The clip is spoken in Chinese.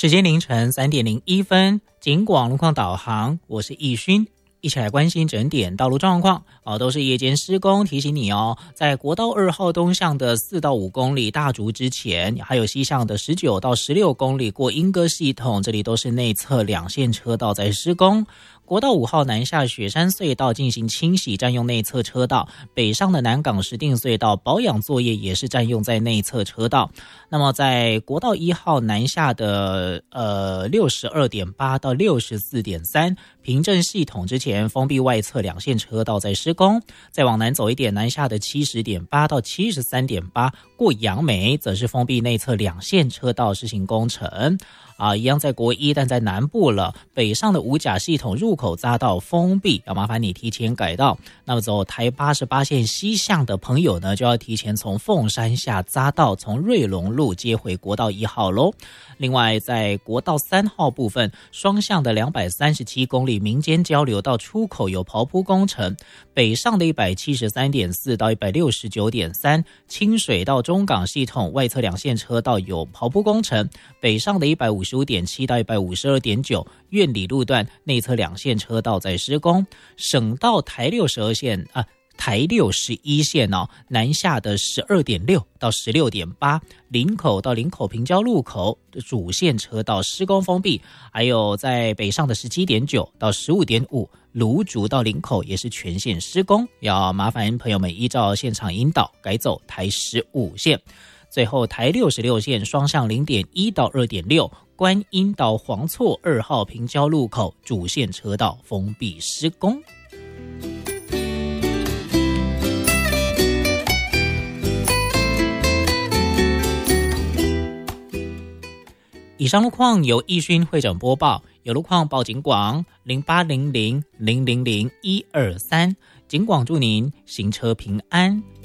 时间凌晨3:01，警广路况导航，我是易勋，一起来关心整点道路状况。都是夜间施工，提醒你在国道2号东向的4到5公里大竹之前，还有西向的19到16公里过莺歌系统，这里都是内侧2线车道在施工。国道5号南下雪山隧道进行清洗，占用内侧车道，北上的南港石碇隧道保养作业也是占用在内侧车道。那么在国道1号南下的62.8到64.3平镇系统之前，封闭外侧2线车道在施工。再往南走一点，南下的70.8到73.8过杨梅则是封闭内侧2线车道施行工程。一样在国一，但在南部了，北上的五甲系统入口匝道封闭，要麻烦你提前改道。那么走台88线西向的朋友呢，就要提前从凤山下匝道从瑞隆路接回国道1号咯。另外在国道3号部分，双向的237公里民间交流道出口有刨铺工程，北上的173.4到169.3清水到中港系统外侧2线车道有刨铺工程，北上的155.7到152.9苑里路段内侧2线车道在施工。省道台62线台61线南下的12.6到16.8林口到林口平交路口的主线车道施工封闭，还有在北上的17.9到15.5芦竹到林口也是全线施工，要麻烦朋友们依照现场引导改走台15线。最后台66线双向0.1到2.6观音到黄厝2号平交路口主线车道封闭施工。以上路况由易勋会诊播报，有路况报警广0800000123，警广祝您行车平安。